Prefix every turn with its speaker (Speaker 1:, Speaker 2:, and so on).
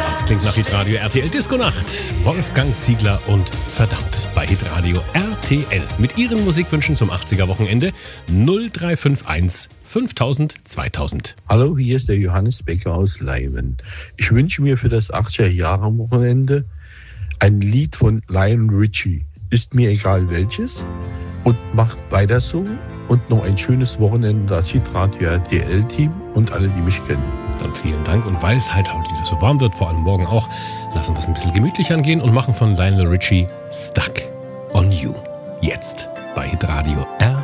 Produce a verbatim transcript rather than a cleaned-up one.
Speaker 1: Das klingt nach Hitradio R T L Disco Nacht. Wolfgang Ziegler und Verdammt bei Hitradio R T L. Mit Ihren Musikwünschen zum achtziger Wochenende null drei fünf eins fünftausend zweitausend.
Speaker 2: Hallo, hier ist der Johannes Becker aus Leimen. Ich wünsche mir für das achtziger Jahre Wochenende ein Lied von Lionel Richie. Ist mir egal welches. Und macht weiter so. Und noch ein schönes Wochenende, das Hitradio R T L-Team und alle, die mich kennen.
Speaker 1: Dann vielen Dank. Und weil es halt heute wieder so warm wird, vor allem morgen auch, lassen wir es ein bisschen gemütlich angehen und machen von Lionel Richie Stuck on You. Jetzt bei Hitradio R T L.